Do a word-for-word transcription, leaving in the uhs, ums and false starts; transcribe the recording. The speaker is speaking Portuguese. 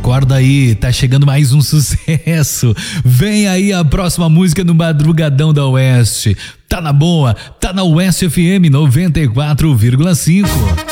acorda aí, tá chegando mais um sucesso. Vem aí a próxima música no Madrugadão da Oeste. Tá na boa, tá na Oeste F M noventa e quatro vírgula cinco.